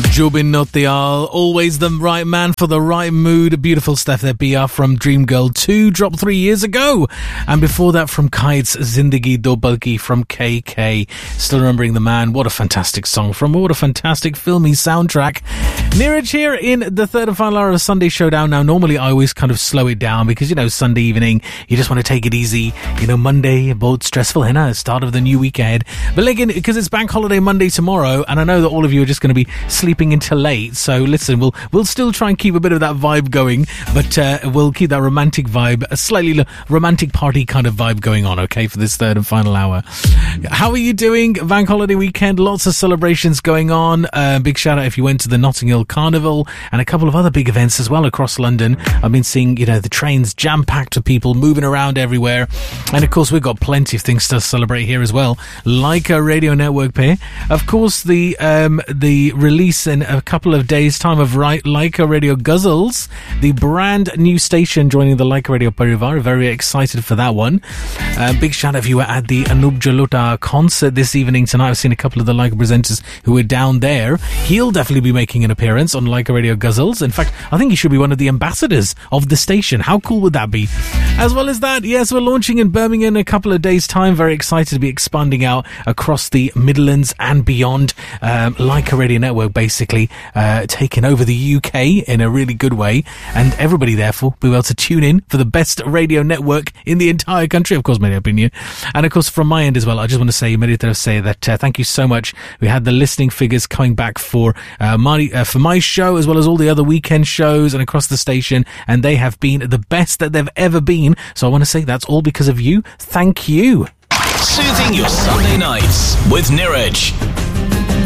Jubin Nautiyal, always the right man for the right mood. Beautiful stuff there, BR from Dream Girl 2, dropped 3 years ago. And before that from Kites, Zindagi Do Balki from KK. Still remembering the man. What a fantastic song from what a fantastic filmy soundtrack. Neeraj here in the third and final hour of Sunday Showdown. Now, normally I always kind of slow it down because, you know, Sunday evening, you just want to take it easy. You know, Monday, both stressful, है ना? Start of the new week ahead. But again, because it's Bank Holiday Monday tomorrow, and I know that all of you are just going to be sleeping until late, so listen, we'll still try and keep a bit of that vibe going, but we'll keep that romantic vibe, a slightly romantic party kind of vibe going on, okay, for this third and final hour. How are you doing? Bank Holiday weekend, lots of celebrations going on. Big shout out if you went to the Notting Hill Carnival and a couple of other big events as well across London. I've been seeing, you know, the trains jam-packed with people moving around everywhere, and of course we've got plenty of things to celebrate here as well, like a Radio Network Pay. Of course, the release in a couple of days' time of Leica Radio Guzzles, the brand new station joining the Leica Radio Parivar. Very excited for that one. Big shout out if you were at the Anup Jalota concert this evening tonight. I've seen a couple of the Leica presenters who were down there. He'll definitely be making an appearance on Leica Radio Guzzles. In fact, I think he should be one of the ambassadors of the station. How cool would that be? As well as that, yes, we're launching in Birmingham in a couple of days' time. Very excited to be expanding out across the Midlands and beyond. Leica Radio Network basically taking over the UK in a really good way, and everybody therefore will be able to tune in for the best radio network in the entire country, of course, my opinion. And of course, from my end as well, I just want to say that thank you so much. We had the listening figures coming back for my show as well as all the other weekend shows and across the station, and they have been the best that they've ever been. So I want to say that's all because of you. Thank you. Soothing your Sunday nights with Neeraj.